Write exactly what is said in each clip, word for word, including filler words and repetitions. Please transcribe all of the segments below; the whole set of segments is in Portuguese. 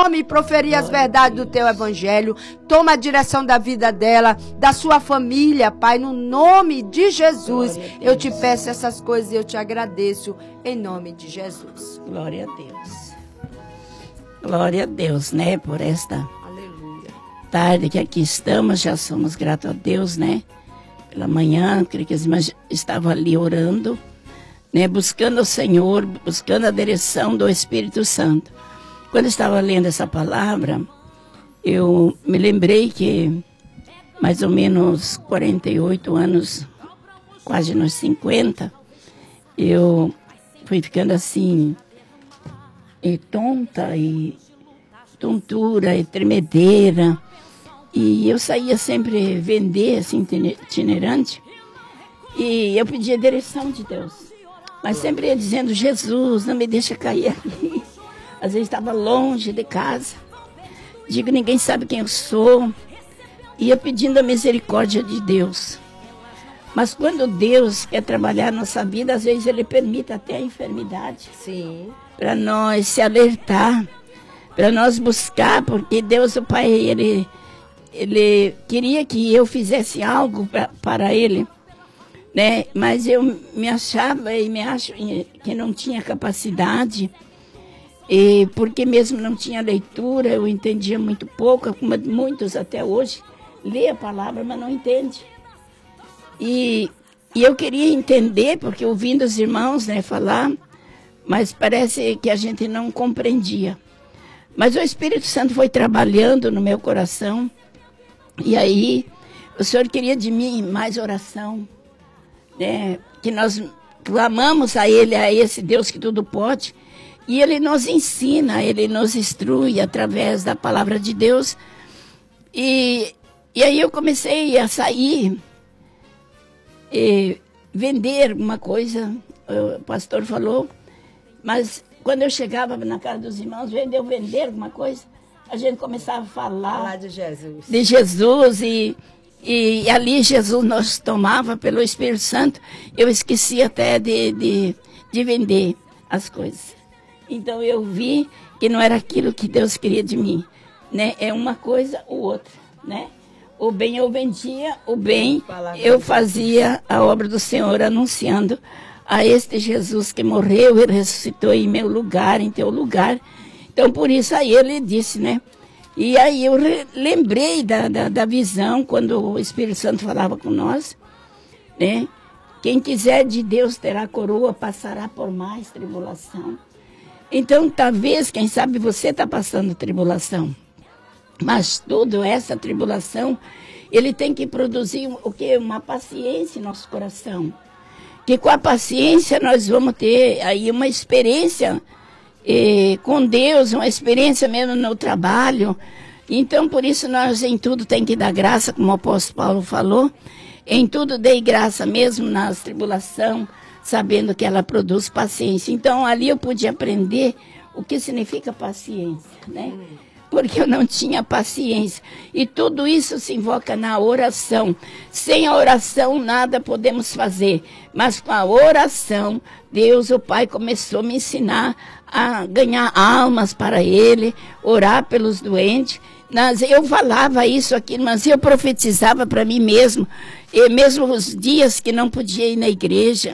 nome e proferir as verdades do teu evangelho. Toma a direção da vida dela, da sua família, Pai, no nome de Jesus. Eu te peço essas coisas e eu te agradeço em nome de Jesus. Glória a Deus. Glória a Deus, né, por esta Aleluia. Tarde que aqui estamos, já somos gratos a Deus, né? Pela manhã, creio que as irmãs estavam ali orando, né, buscando o Senhor, buscando a direção do Espírito Santo. Quando eu estava lendo essa palavra, eu me lembrei que mais ou menos quarenta e oito anos, quase nos cinquenta, eu fui ficando assim, e tonta, e tontura, e tremedeira, e eu saía sempre vender, assim, itinerante, e eu pedia a direção de Deus. Mas sempre ia dizendo, Jesus, não me deixa cair aqui. Às vezes estava longe de casa. Digo, ninguém sabe quem eu sou. Ia pedindo a misericórdia de Deus. Mas quando Deus quer trabalhar na nossa vida, às vezes Ele permite até a enfermidade. Sim. Para nós se alertar, para nós buscar, porque Deus, o Pai, Ele, ele queria que eu fizesse algo pra, para Ele. Né? Mas eu me achava e me acho que não tinha capacidade, e porque mesmo não tinha leitura, eu entendia muito pouco, como muitos até hoje, lê a palavra, mas não entende. E, e eu queria entender, porque ouvindo os irmãos, né, falar, mas parece que a gente não compreendia. Mas o Espírito Santo foi trabalhando no meu coração, e aí o Senhor queria de mim mais oração, né, que nós clamamos a Ele, a esse Deus que tudo pode, e Ele nos ensina, Ele nos instrui através da palavra de Deus. E, e aí eu comecei a sair, e vender uma coisa, o pastor falou, mas quando eu chegava na casa dos irmãos, vendeu vender alguma coisa, a gente começava a falar, falar de Jesus. De Jesus e... E ali Jesus nos tomava pelo Espírito Santo. Eu esqueci até de, de, de vender as coisas. Então eu vi que não era aquilo que Deus queria de mim, né? É uma coisa ou outra, né? O bem eu vendia, o bem eu fazia a obra do Senhor, anunciando a este Jesus que morreu e ressuscitou em meu lugar, em teu lugar. Então por isso aí ele disse, né? E aí eu lembrei da, da, da visão, quando o Espírito Santo falava com nós, né? Quem quiser de Deus terá coroa, passará por mais tribulação. Então, talvez, quem sabe, você está passando tribulação. Mas toda essa tribulação, ele tem que produzir o quê? Uma paciência em nosso coração. Que com a paciência nós vamos ter aí uma experiência E, com Deus, uma experiência mesmo no trabalho. Então, por isso, nós em tudo tem que dar graça, como o apóstolo Paulo falou. Em tudo dei graça, mesmo nas tribulações, sabendo que ela produz paciência. Então, ali eu pude aprender o que significa paciência, né? Porque eu não tinha paciência. E tudo isso se invoca na oração. Sem a oração, nada podemos fazer. Mas com a oração, Deus, o Pai, começou a me ensinar a ganhar almas para Ele, orar pelos doentes. Mas eu falava isso aqui, mas eu profetizava para mim mesmo. E mesmo os dias que não podia ir na igreja,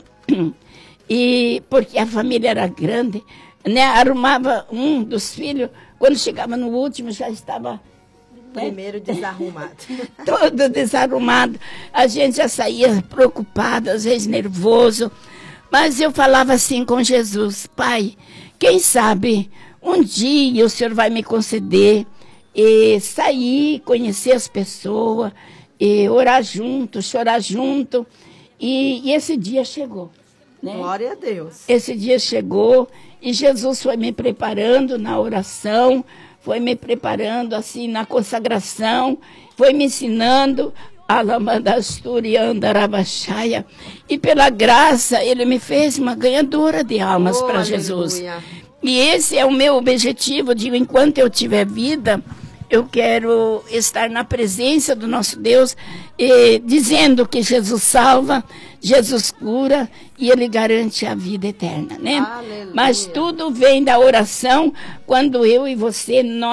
e porque a família era grande, né, arrumava um dos filhos, quando chegava no último já estava... Primeiro desarrumado. Todo desarrumado. A gente já saía preocupado, às vezes nervoso. Mas eu falava assim com Jesus, Pai, quem sabe um dia o Senhor vai me conceder e sair, conhecer as pessoas, e orar junto, chorar junto. E, e esse dia chegou. Né? Glória a Deus. Esse dia chegou e Jesus foi me preparando na oração, foi me preparando assim na consagração, foi me ensinando a Alamadasturiandarabachaya. E pela graça ele me fez uma ganhadora de almas oh, para Jesus. E esse é o meu objetivo, digo, enquanto eu tiver vida, eu quero estar na presença do nosso Deus, e, dizendo que Jesus salva, Jesus cura e Ele garante a vida eterna, né? Aleluia. Mas tudo vem da oração, quando eu e você, nós